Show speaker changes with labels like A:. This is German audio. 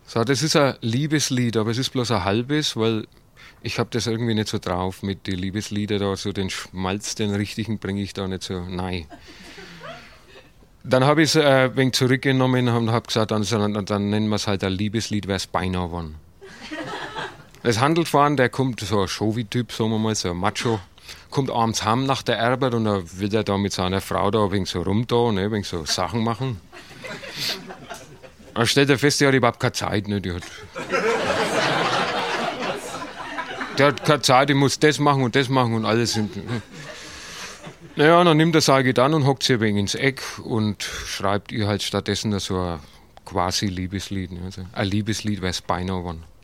A: So, das ist ein Liebeslied, aber es ist bloß ein halbes, weil ich habe das irgendwie nicht so drauf mit den Liebeslieder da, so den Schmalz, den richtigen bringe ich da nicht so, nein. Dann habe ich es ein wenig zurückgenommen und habe gesagt, dann nennen wir es halt ein Liebeslied, wäre es beinahe geworden. Es handelt von, der kommt, so ein Chauvi-Typ, sagen wir mal, so ein Macho, kommt abends heim nach der Arbeit und dann will er da mit seiner Frau da ein wenig so rum da, ne, ein wenig so Sachen machen. Dann stellt er fest, die hat überhaupt keine Zeit, ne, die hat keine Zeit, die muss das machen und alles. Naja, dann nimmt er seine Gitarre und hockt sie ein wenig ins Eck und schreibt ihr halt stattdessen so ein quasi Liebeslied. Ne? Also ein Liebeslied wäre es beinahe geworden.